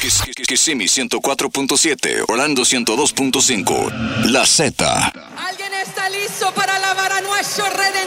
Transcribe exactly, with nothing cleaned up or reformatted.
Kissimmee ciento cuatro punto siete, Orlando ciento dos punto cinco. La Z. ¿Alguien está listo para alabar a nuestro Redentor?